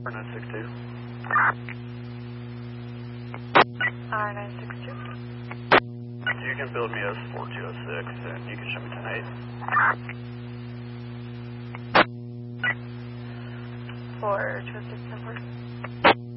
962. R962. You can build me as 4206 and you can show me 10-8. 4206.